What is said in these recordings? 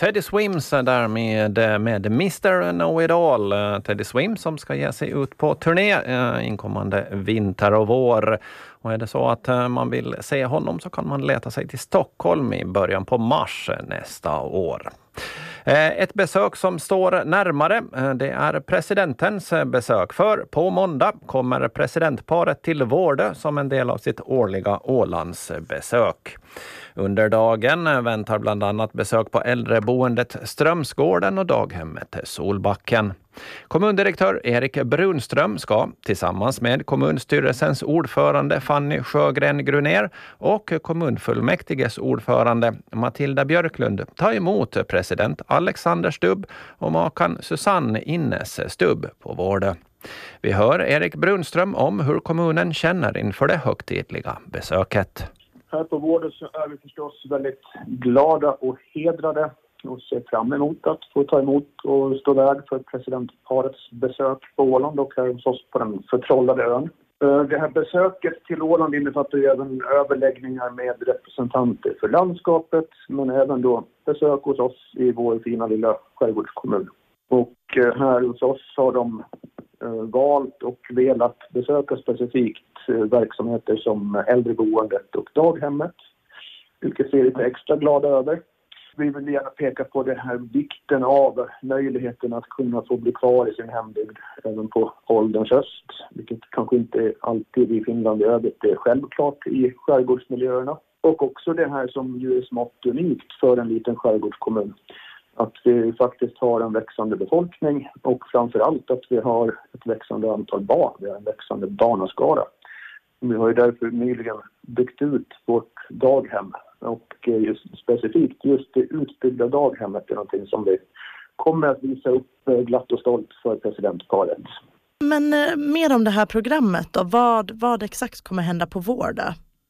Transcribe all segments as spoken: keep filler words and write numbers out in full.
Teddy Swims där med, med mister Know-It-All. Teddy Swims som ska ge sig ut på turné inkommande vinter och vår. Och är det så att man vill se honom så kan man leta sig till Stockholm i början på mars nästa år. Ett besök som står närmare, det är presidentens besök. För på måndag kommer presidentparet till Vårdö som en del av sitt årliga Ålandsbesök. Under dagen väntar bland annat besök på äldreboendet Strömsgården och daghemmet Solbacken. Kommundirektör Erik Brunström ska tillsammans med kommunstyrelsens ordförande Fanny Sjögren-Gruner och kommunfullmäktiges ordförande Matilda Björklund ta emot president Alexander Stubb och makan Susanne Innes Stubb på Vårdö. Vi hör Erik Brunström om hur kommunen känner inför det högtidliga besöket. Här på Vårdö så är vi förstås väldigt glada och hedrade och ser fram emot att få ta emot och stå värd för presidentparets besök på Åland och här hos oss på den förtrollade ön. Det här besöket till Åland innefattar ju även överläggningar med representanter för landskapet men även då besök hos oss i vår fina lilla skärgårdskommun. Och här hos oss har de valt och velat besöka specifikt verksamheter som äldreboendet och daghemmet, vilket vi är lite extra glada över. Vi vill gärna peka på det här vikten av möjligheten att kunna få bli kvar i sin hembygd även på ålderns höst, vilket kanske inte alltid i Finland i övrigt är självklart i skärgårdsmiljöerna. Och också det här som ju är smått unikt för en liten skärgårdskommun. Att vi faktiskt har en växande befolkning och framförallt att vi har ett växande antal barn. Vi har en växande barnaskara. Vi har ju därför nyligen byggt ut vårt daghem och just specifikt just det utbyggda daghemmet är någonting som vi kommer att visa upp glatt och stolt för presidentparet. Men eh, mer om det här programmet då. Vad, vad exakt kommer hända på Vårdö?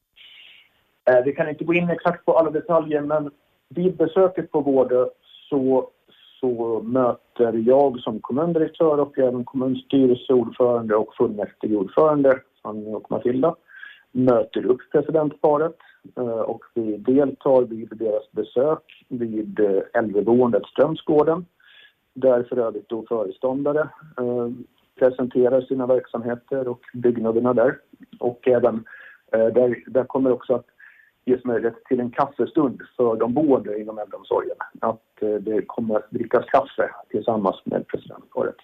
Eh, vi kan inte gå in exakt på alla detaljer men vid besöket på Vårdö så, så möter jag som kommundirektör och även kommunstyrelseordförande och fullmäktigeordförande Fanny och Matilda möter upp presidentparet och vi deltar vid deras besök vid äldreboendet Strömsgården där för övrigt då föreståndare presenterar sina verksamheter och byggnaderna där och även där, där kommer också att ges möjlighet till en kaffestund för de boende inom äldreomsorgen. Att det kommer att drickas kaffe tillsammans med presidentparet.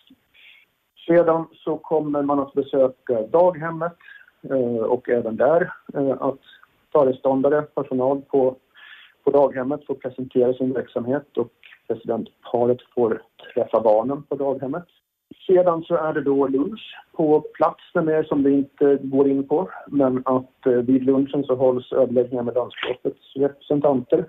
Sedan så kommer man att besöka daghemmet och även där att föreståndare, personal på, på daghemmet får presentera sin verksamhet och presidentparet får träffa barnen på daghemmet. Sedan så är det då lunch på platsen mer som vi inte går in på. Men att vid lunchen så hålls överläggningar med landskapets representanter.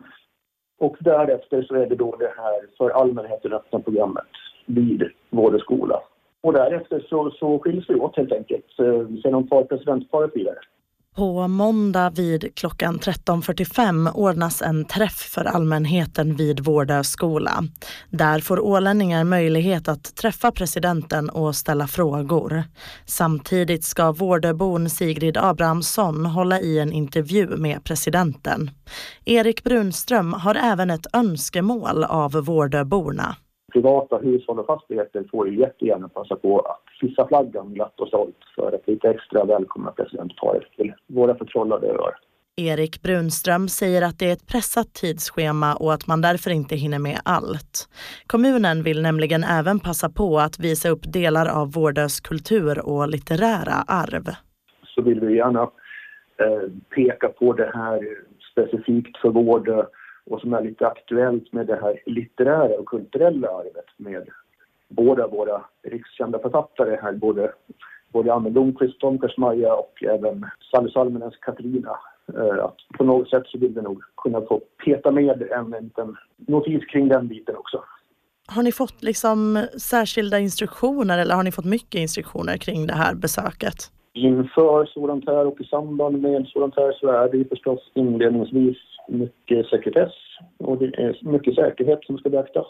Och därefter så är det då det här för allmänheten öppna programmet vid Vårdö skola. Och därefter så, så skiljs vi åt helt enkelt. Sedan tar presidentparet vidare. På måndag vid klockan tretton fyrtiofem ordnas en träff för allmänheten vid Vårdö skola. Där får ålänningar möjlighet att träffa presidenten och ställa frågor. Samtidigt ska Vårdöbon Sigrid Abrahamsson hålla i en intervju med presidenten. Erik Brunström har även ett önskemål av Vårdöborna. Privata hushåll och fastigheter får ju jättegärna passa på att hissa flaggan glatt och stolt för att lite extra välkomna presidentparet till våra förtrollade öar. Erik Brunström säger att det är ett pressat tidsschema och att man därför inte hinner med allt. Kommunen vill nämligen även passa på att visa upp delar av Vårdös kultur och litterära arv. Så vill vi gärna eh, peka på det här specifikt för Vårdö och som är lite aktuellt med det här litterära och kulturella arvet med båda våra rikskända författare här, både, både Anne Blomqvist, Tom Persmaja och även Sally Salmenens Katarina. Att på något sätt så vill vi nog kunna få peta med en liten notis kring den biten också. Har ni fått liksom särskilda instruktioner eller har ni fått mycket instruktioner kring det här besöket? Inför sådant här och i samband med sådant här så är det förstås inledningsvis mycket sekretess och det är mycket säkerhet som ska beaktas.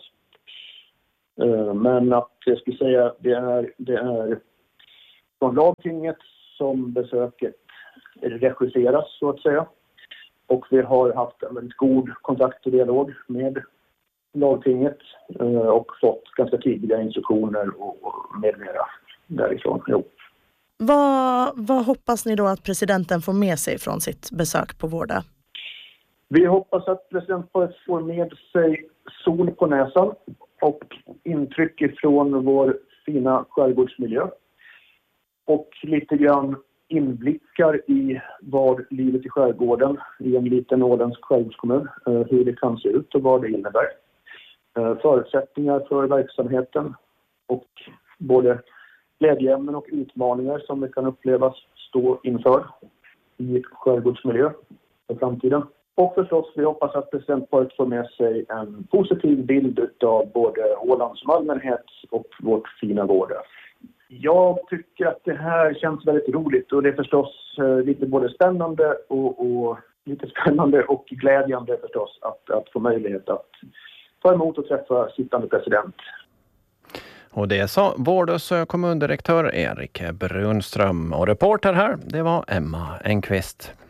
Men att jag skulle säga det är, det är från lagtinget som besöket regisseras så att säga. Och vi har haft en väldigt god kontakt och dialog med lagtinget och fått ganska tidiga instruktioner och med mera därifrån. Jo. Vad, vad hoppas ni då att presidenten får med sig från sitt besök på Vårda? Vi hoppas att presidentparet får med sig sol på näsan och intryck ifrån vår fina skärgårdsmiljö. Och lite grann inblickar i vad livet i skärgården i en liten åländsk skärgårdskommun, hur det kan se ut och vad det innebär. Förutsättningar för verksamheten och både glädjeämnen och utmaningar som det kan upplevas stå inför i skärgårdsmiljö för framtiden. Och förstås, vi hoppas att presidentparet får med sig en positiv bild av både Åland som allmänhet och vårt fina Vårda. Jag tycker att det här känns väldigt roligt och det är förstås lite både spännande och, och lite spännande och glädjande förstås att, att få möjlighet att ta emot och träffa sittande president. Och det sa Vårdas kommundirektör Erik Brunström och reporter här, det var Emma Enqvist.